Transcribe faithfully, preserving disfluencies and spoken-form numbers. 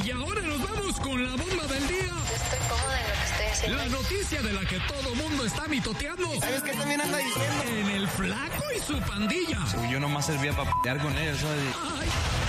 Y ahora nos vamos con la bomba del día. Estoy cómoda en lo que estoy haciendo. La noticia de la que todo mundo está mitoteando. ¿Sabes qué también anda diciendo? En el Flaco y su pandilla. Yo nomás servía para p***ar con ellos, ¿sabes? Ay.